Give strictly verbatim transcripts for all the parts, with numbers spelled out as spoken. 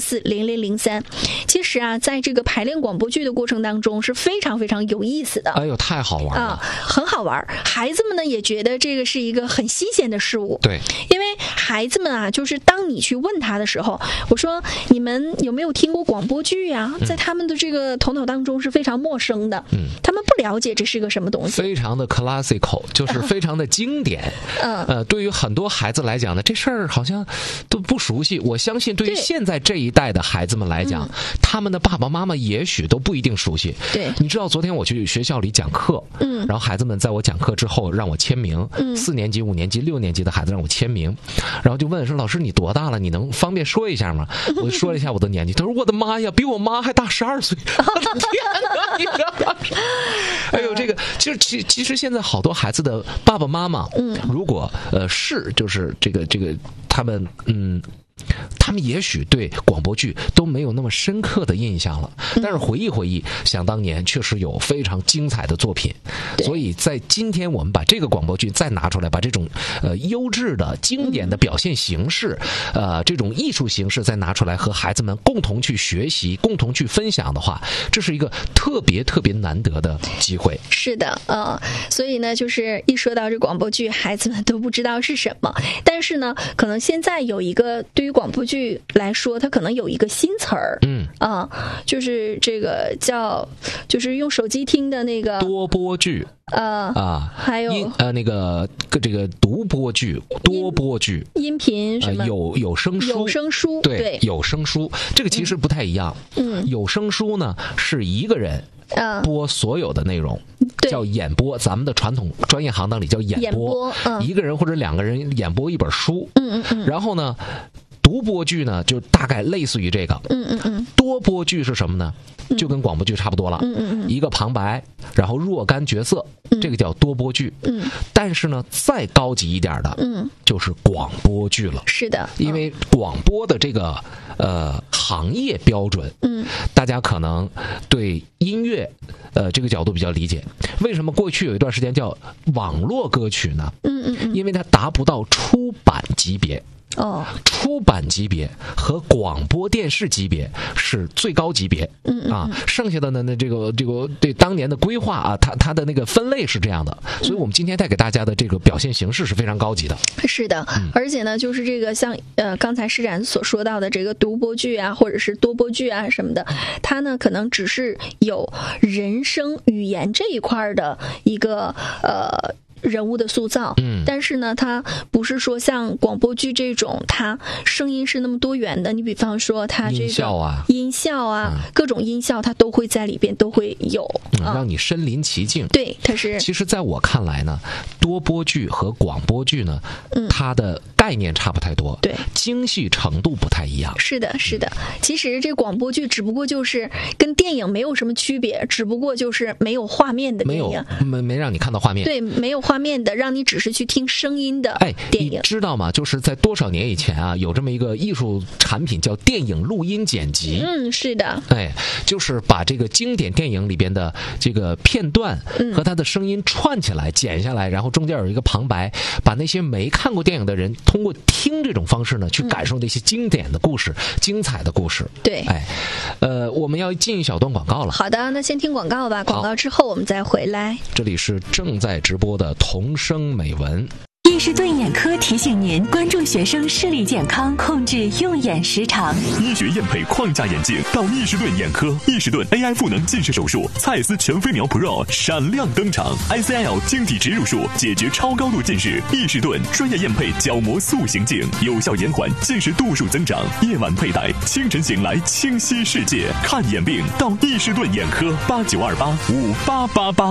四零零零三。其实啊，在这个排练广播剧的过程当中是非常非常有意思的。 哎呦，太好玩了啊， 很好玩。孩子们呢也觉得这个是一个很新鲜的事物。 对， 因为孩子们啊，就是当你去问他的时候，我说你们有没有听过广播剧呀、啊？在他们的这个头脑当中是非常陌生的，嗯，他们不了解这是个什么东西， 非常的 classical， 就是非常的经典。嗯，呃，对于很多孩子来讲呢，这事儿好像都不熟悉。我相信，对于现在这一代的孩子们来讲，嗯、他们的爸爸妈妈也许都不一定熟悉。 对， 你知道，昨天我去学校里讲课，嗯，然后孩子们在我讲课之后让我签名，嗯，四年级、五年级、六年级的孩子让我签名，然后就问说：“老师，你多大了？你能方便说一下吗？”我就说了一下我的年纪，他说：“我的妈呀，比我妈还大十二岁！”我的天哪！哎呦，这个其实其其实现在好多孩子的爸爸妈妈，嗯，如果呃是就是这个这个他们嗯。他们也许对广播剧都没有那么深刻的印象了，但是回忆回忆，想当年确实有非常精彩的作品。所以在今天我们把这个广播剧再拿出来，把这种呃优质的经典的表现形式，呃这种艺术形式再拿出来和孩子们共同去学习、共同去分享的话，这是一个特别特别难得的机会。 是的，呃，所以呢，就是一说到这广播剧，孩子们都不知道是什么。但是呢，可能现在有一个对于广播剧来说，它可能有一个新词儿，嗯啊，就是这个叫，就是用手机听的那个多播剧。 呃啊， 还有音呃那个这个独播剧、多播剧、 音频什么、 呃、有有声书、 有声书， 对， 对有声书，这个其实不太一样。嗯，有声书呢是一个人播所有的内容，呃、叫演播，咱们的传统专业行当里叫演播， 演播嗯、 一个人或者两个人演播一本书。 嗯嗯嗯， 然后呢。独播剧呢，就大概类似于这个。 嗯嗯嗯。 多播剧是什么呢？就跟广播剧差不多了。 嗯嗯嗯。 一个旁白，然后若干角色，嗯、这个叫多播剧。嗯。但是呢，再高级一点的，嗯，就是广播剧了。 是的。 因为广播的这个呃行业标准，嗯，大家可能对音乐呃这个角度比较理解。为什么过去有一段时间叫网络歌曲呢？嗯嗯嗯。因为它达不到出版级别。 哦， 出版级别和广播电视级别是最高级别，嗯嗯啊，剩下的呢，那这个这个对当年的规划啊，它它的那个分类是这样的，所以我们今天带给大家的这个表现形式是非常高级的。 是的，嗯、而且呢，就是这个像呃刚才施展所说到的这个独播剧啊，或者是多播剧啊什么的，它呢可能只是有人声语言这一块的一个呃。人物的塑造，嗯，但是呢，它不是说像广播剧这种，它声音是那么多元的。你比方说，它这个音效啊、 音效啊，嗯、各种音效它都会在里边都会有， 嗯啊、让你身临其境。 对，它是。 其实，在我看来呢，多播剧和广播剧呢，嗯、它的概念差不太多， 对， 精细程度不太一样。 是的，是的。其实这广播剧只不过就是跟电影没有什么区别，只不过就是没有画面的电影， 没有没没让你看到画面， 对，没有画面的，让你只是去听声音的电影。 哎，你知道吗？就是在多少年以前啊，有这么一个艺术产品叫电影录音剪辑。 嗯，是的。 哎，就是把这个经典电影里边的这个片段和它的声音串起来、剪下来，然后中间有一个旁白，把那些没看过电影的人通过听这种方式呢，去感受那些经典的故事、嗯、精彩的故事。 对， 哎，呃，我们要进一小段广告了。 好的，那先听广告吧。广告之后我们再回来。 这里是正在直播的同声美文。 易士顿眼科提醒您关注学生视力健康，控制用眼时长。 医学验配框架眼镜到易士顿眼科，易士顿 A I 赋能近视手术，蔡司全飞秒 Pro 闪亮登场 ，I C L 晶体植入术解决超高度近视。易士顿专业验配角膜塑形镜，有效延缓近视度数增长。夜晚佩戴，清晨醒来清晰世界。看眼病到易士顿眼科，八九二八五八八八。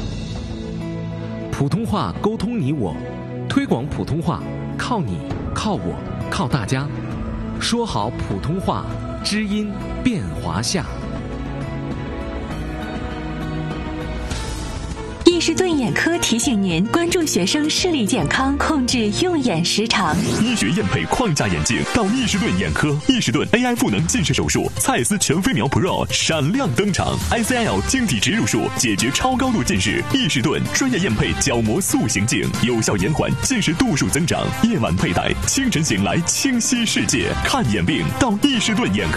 普通话沟通你我。推广普通话，靠你，靠我，靠大家。说好普通话，知音变华夏。 易士顿眼科提醒您关注学生视力健康，控制用眼时长。 医学验配框架眼镜到易士顿眼科，易士顿 A I 赋能近视手术，蔡司全飞秒 Pro 闪亮登场 ，I C L 晶体植入术解决超高度近视。易士顿专业验配角膜塑形镜，有效延缓近视度数增长。夜晚佩戴，清晨醒来清晰世界。看眼病到易士顿眼科。